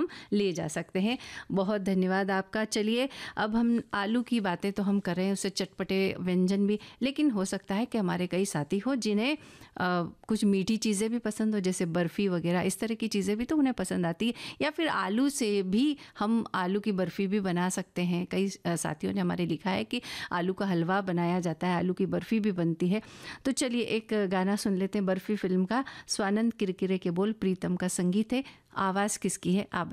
हम ले जा सकते हैं। बहुत धन्यवाद आपका। चलिए अब हम आलू की बातें तो हम कर रहे हैं, उससे चटपटे व्यंजन भी, लेकिन हो सकता है कि हमारे कई साथी हो जिन्हें कुछ मीठी चीज़ें भी पसंद हो, जैसे बर्फ़ी वगैरह, इस तरह की चीज़ें भी तो उन्हें पसंद आती है। या फिर आलू से भी हम आलू की बर्फ़ी भी बना सकते हैं। कई साथियों ने हमारे लिखा है कि आलू का हलवा बनाया जाता है, आलू की बर्फ़ी भी बनती है। तो चलिए एक गाना सुन लेते हैं बर्फ़ी फिल्म का। स्वानंद किरकिरे के बोल, प्रीतम का संगीत है, आवाज़ किसकी है आप